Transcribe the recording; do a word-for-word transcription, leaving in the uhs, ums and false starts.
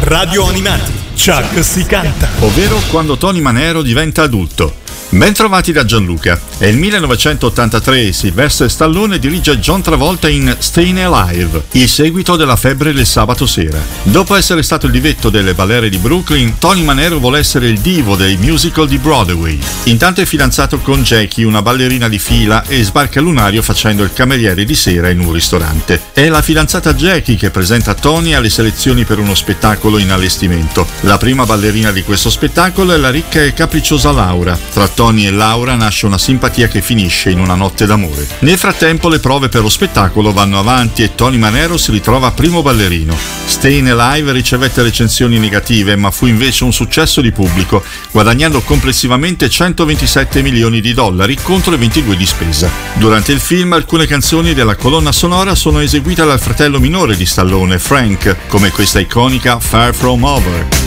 Radio Animati, Chuck si canta. Ovvero quando Tony Manero diventa adulto. Bentrovati da Gianluca. È il millenovecentottantatré e Sylvester Stallone dirige John Travolta in Stayin' Alive, il seguito della Febbre del sabato sera. Dopo essere stato il divetto delle balere di Brooklyn, Tony Manero vuole essere il divo dei musical di Broadway. Intanto è fidanzato con Jackie, una ballerina di fila, e sbarca a lunario facendo il cameriere di sera in un ristorante. È la fidanzata Jackie che presenta Tony alle selezioni per uno spettacolo in allestimento. La prima ballerina di questo spettacolo è la ricca e capricciosa Laura. Tra Tony e Laura nasce una simpatia che finisce in una notte d'amore. Nel frattempo le prove per lo spettacolo vanno avanti e Tony Manero si ritrova primo ballerino. Stayin' Alive ricevette recensioni negative, ma fu invece un successo di pubblico, guadagnando complessivamente centoventisette milioni di dollari contro i ventidue di spesa. Durante il film alcune canzoni della colonna sonora sono eseguite dal fratello minore di Stallone, Frank, come questa iconica Far From Over.